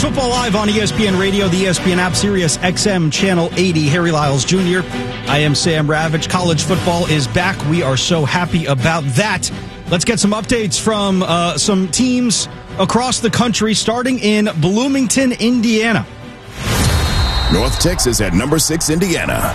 Football Live on ESPN Radio, the ESPN app, Sirius XM Channel 80. Harry Lyles Jr. I am Sam Ravitch. College football is back. We are so happy about that. Let's get some updates from some teams across the country, starting in Bloomington, Indiana. North Texas at number 6, Indiana.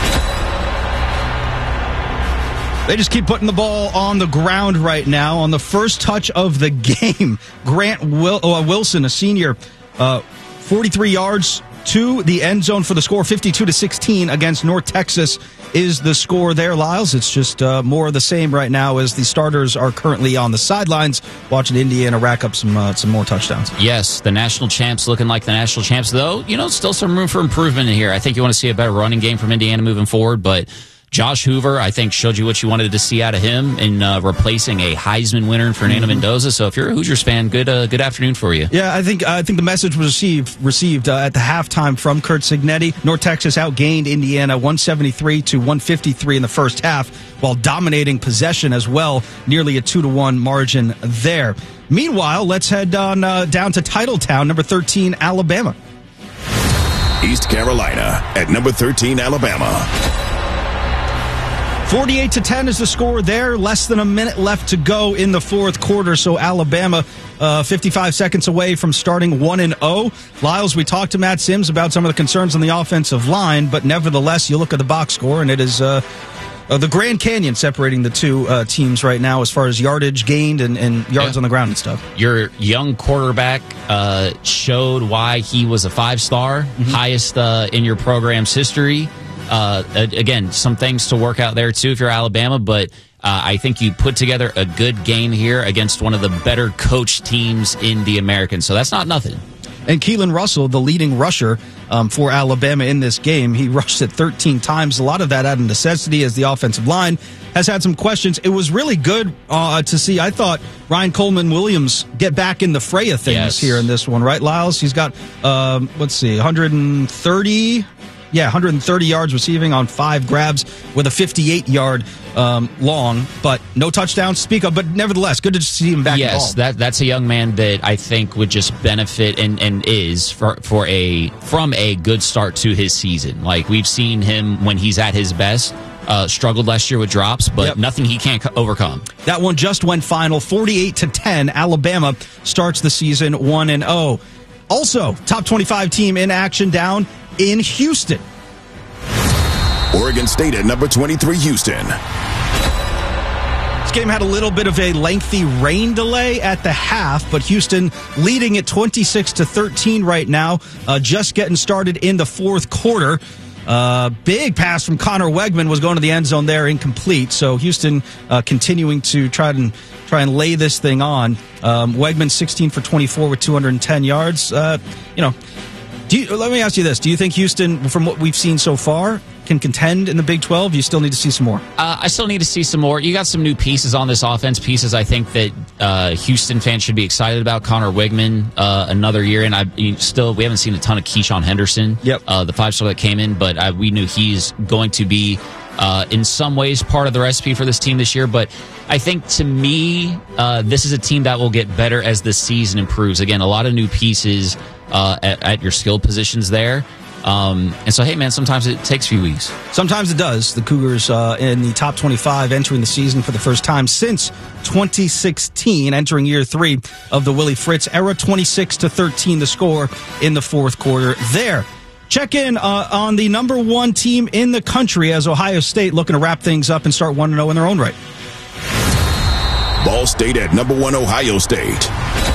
They just keep putting the ball on the ground right now. On the first touch of the game, Grant Wilson, a senior, 43 yards to the end zone for the score, 52-16 against North Texas is the score there, Lyles. It's just more of the same right now as the starters are currently on the sidelines watching Indiana rack up some more touchdowns. Yes, the national champs looking like the national champs, though, still some room for improvement in here. I think you want to see a better running game from Indiana moving forward, but Josh Hoover, I think, showed you what you wanted to see out of him in replacing a Heisman winner in Fernando Mendoza. So if you're a Hoosiers fan, good afternoon for you. Yeah, I think the message was received at the halftime from Curt Cignetti. North Texas outgained Indiana 173-153 in the first half, while dominating possession as well, nearly a 2-1 margin there. Meanwhile, let's head on down to Titletown, number 13, Alabama. East Carolina at number 13, Alabama. 48-10 is the score there. Less than a minute left to go in the fourth quarter. So Alabama 55 seconds away from starting 1-0. Lyles, we talked to Matt Sims about some of the concerns on the offensive line, but nevertheless, you look at the box score, and it is the Grand Canyon separating the two teams right now as far as yardage gained and yards on the ground and stuff. Your young quarterback showed why he was a 5-star, highest in your program's history. Again, some things to work out there, too, if you're Alabama, but I think you put together a good game here against one of the better coached teams in the American, so that's not nothing. And Keelan Russell, the leading rusher for Alabama in this game, he rushed it 13 times. A lot of that out of necessity as the offensive line has had some questions. It was really good to see, I thought, Ryan Coleman-Williams get back in the fray of things here in this one, right, Lyles? He's got, 130 yards receiving on 5 grabs with a 58-yard long, but no touchdowns to speak of. But nevertheless, good to see him back involved. Yes, that's a young man that I think would just benefit and is from a good start to his season. Like, we've seen him when he's at his best. Struggled last year with drops, but nothing he can't overcome. That one just went final, 48-10. Alabama starts the season 1-0. Also, top 25 team in action down in Houston. Oregon State at number 23, Houston. This game had a little bit of a lengthy rain delay at the half, but Houston leading it 26-13 right now, just getting started in the fourth quarter. Big pass from Connor Wegman was going to the end zone there, incomplete. So Houston continuing to try and lay this thing on. Wegman 16 for 24 with 210 yards. Let me ask you this. Do you think Houston, from what we've seen so far, can contend in the Big 12? You still need to see some more? I still need to see some more. You got some new pieces on this offense, pieces I think that Houston fans should be excited about. Connor Wegman, another year, and we haven't seen a ton of Keyshawn Henderson, the 5-star that came in, but we knew he's going to be in some ways part of the recipe for this team this year. But I think, to me, this is a team that will get better as the season improves. Again, a lot of new pieces at your skill positions there. And so, hey, man, sometimes it takes a few weeks. Sometimes it does. The Cougars in the top 25 entering the season for the first time since 2016, entering year 3 of the Willie Fritz era. 26-13 the score in the fourth quarter there. Check in on the number 1 team in the country as Ohio State looking to wrap things up and start 1-0 in their own right. Ball State at number 1, Ohio State.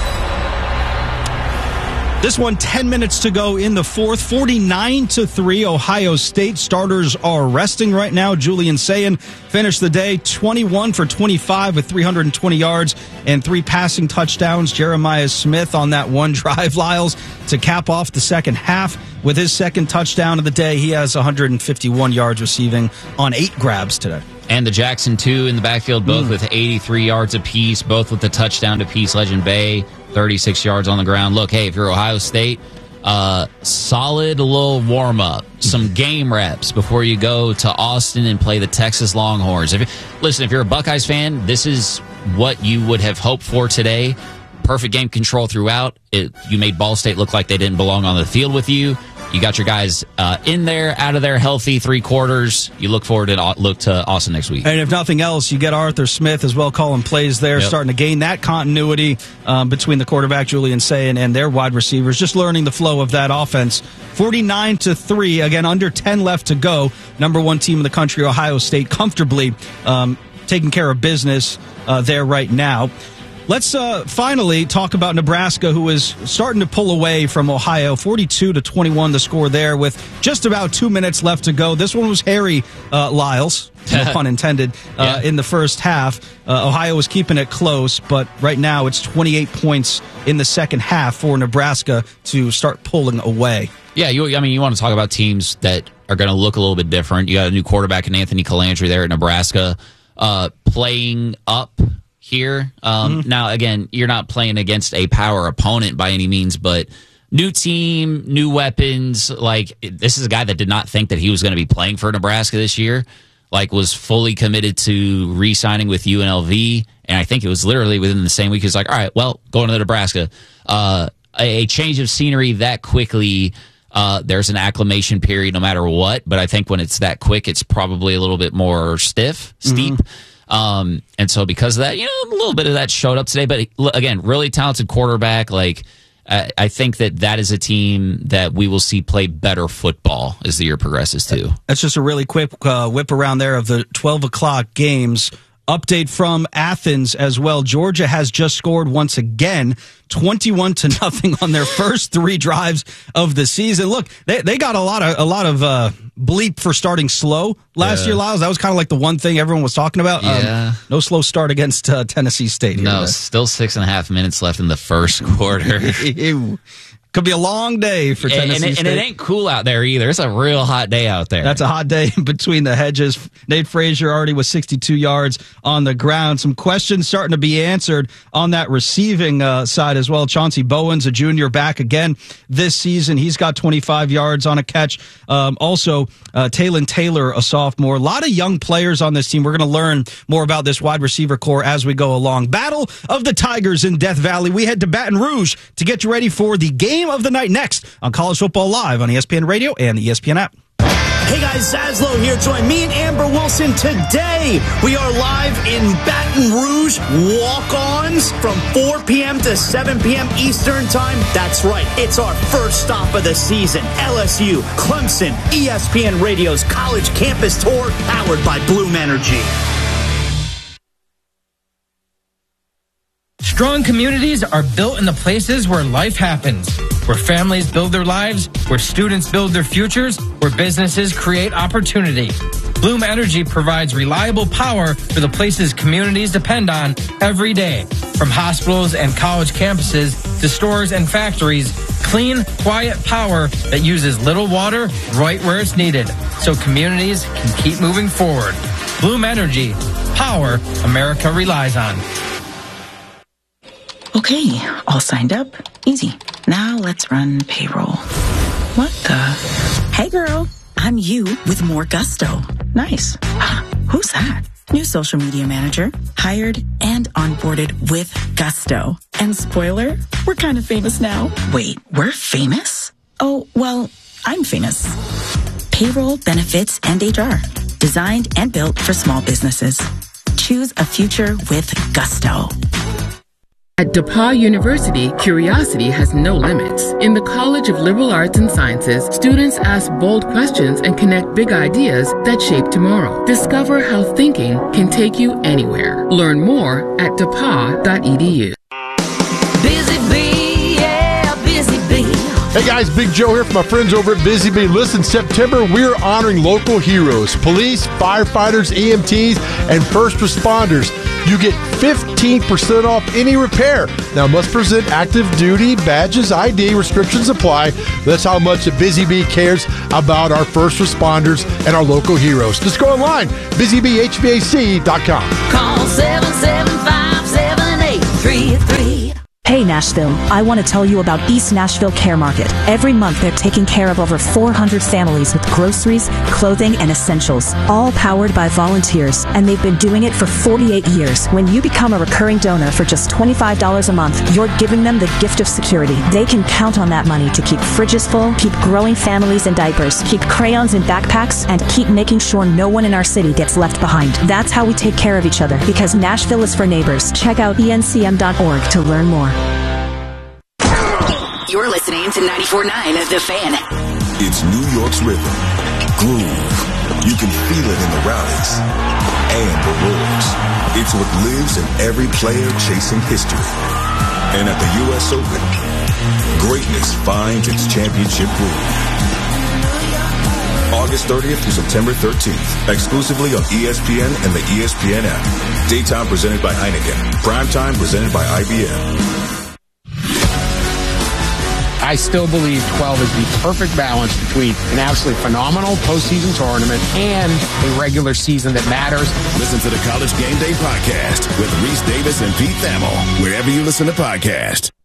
This one, 10 minutes to go in the fourth. 49-3, Ohio State. Starters are resting right now. Julian Sayin finished the day 21 for 25 with 320 yards and 3 passing touchdowns. Jeremiah Smith on that one drive, Lyles, to cap off the second half with his second touchdown of the day. He has 151 yards receiving on 8 grabs today. And the Jackson 2 in the backfield, both with 83 yards apiece, both with the touchdown to Peace Legend Bay, 36 yards on the ground. Look, hey, if you're Ohio State, solid little warm-up, some game reps before you go to Austin and play the Texas Longhorns. If you're a Buckeyes fan, this is what you would have hoped for today. perfect game control throughout. You made Ball State look like they didn't belong on the field with you. You got your guys in there, out of there, healthy 3 quarters. You look forward to look to Austin next week. And if nothing else, you get Arthur Smith as well calling plays there, starting to gain that continuity between the quarterback, Julian Sayin, and their wide receivers, just learning the flow of that offense. 49-3, again, under 10 left to go. Number 1 team in the country, Ohio State, comfortably taking care of business there right now. Let's finally talk about Nebraska, who is starting to pull away from Ohio. 42-21 the score there with just about 2 minutes left to go. This one was Harry Lyles, no pun intended, in the first half. Ohio was keeping it close, but right now it's 28 points in the second half for Nebraska to start pulling away. Yeah, you want to talk about teams that are going to look a little bit different. You got a new quarterback in Anthony Calandri there at Nebraska, playing up here. Now, again, you're not playing against a power opponent by any means, but new team, new weapons. Like, this is a guy that did not think that he was going to be playing for Nebraska this year. Like, was fully committed to re-signing with UNLV, and I think it was literally within the same week. He was like, all right, well, going to Nebraska. A change of scenery that quickly, there's an acclimation period no matter what, but I think when it's that quick, it's probably a little bit more steep. And so because of that, a little bit of that showed up today. But again, really talented quarterback. Like, I think that is a team that we will see play better football as the year progresses too. That's just a really quick whip around there of the 12 o'clock games. Update from Athens as well. Georgia has just scored once again, 21-0 on their first 3 drives of the season. Look, they got a lot of bleep for starting slow last year, Lyles. That was kind of like the one thing everyone was talking about. No slow start against Tennessee State. No, still 6.5 minutes left in the first quarter. Could be a long day for Tennessee State. And it ain't cool out there either. It's a real hot day out there. That's a hot day between the hedges. Nate Frazier already with 62 yards on the ground. Some questions starting to be answered on that receiving side as well. Chauncey Bowens, a junior, back again this season. He's got 25 yards on a catch. Also, Talon Taylor, a sophomore. A lot of young players on this team. We're going to learn more about this wide receiver core as we go along. Battle of the Tigers in Death Valley. We head to Baton Rouge to get you ready for the game of the night next on College Football Live on ESPN Radio and the ESPN app. Hey guys, Zaslow here. Join me and Amber Wilson today. We are live in Baton Rouge, walk-ons from 4 p.m. to 7 p.m. Eastern Time. That's right. It's our first stop of the season. LSU, Clemson, ESPN Radio's College Campus Tour, powered by Bloom Energy. Strong communities are built in the places where life happens, where families build their lives, where students build their futures, where businesses create opportunity. Bloom Energy provides reliable power for the places communities depend on every day. From hospitals and college campuses to stores and factories, clean, quiet power that uses little water right where it's needed, so communities can keep moving forward. Bloom Energy, power America relies on. Okay, all signed up. Easy. Now let's run payroll. What the? Hey girl, I'm you with more gusto. Nice. Who's that? New social media manager. Hired and onboarded with gusto. And spoiler, we're kind of famous now. Wait, we're famous? Oh, well, I'm famous. Payroll, benefits, and HR. Designed and built for small businesses. Choose a future with gusto. At DePauw University, curiosity has no limits. In the College of Liberal Arts and Sciences, students ask bold questions and connect big ideas that shape tomorrow. Discover how thinking can take you anywhere. Learn more at depaw.edu. Busy Bee, yeah, Busy Bee. Hey guys, Big Joe here from my friends over at Busy Bee. Listen, September, we're honoring local heroes, police, firefighters, EMTs, and first responders. You get 15% off any repair. Now, must present active duty badges, ID, restrictions apply. That's how much the Busy Bee cares about our first responders and our local heroes. Just go online, busybhvac.com. Call 775-7833. Hey Nashville, I want to tell you about East Nashville Care Market. Every month they're taking care of over 400 families with groceries, clothing, and essentials, all powered by volunteers, and they've been doing it for 48 years. When you become a recurring donor for just $25 a month, you're giving them the gift of security. They can count on that money to keep fridges full, keep growing families in diapers, keep crayons in backpacks, and keep making sure no one in our city gets left behind. That's how we take care of each other, because Nashville is for neighbors. Check out encm.org to learn more. You're listening to 94.9 The Fan. It's New York's rhythm, groove. You can feel it in the rallies and the roars. It's what lives in every player chasing history. And at the U.S. Open, greatness finds its championship groove. August 30th through September 13th, exclusively on ESPN and the ESPN app. Daytime presented by Heineken. Primetime presented by IBM. I still believe 12 is the perfect balance between an absolutely phenomenal postseason tournament and a regular season that matters. Listen to the College Game Day podcast with Reese Davis and Pete Thamel, wherever you listen to podcasts.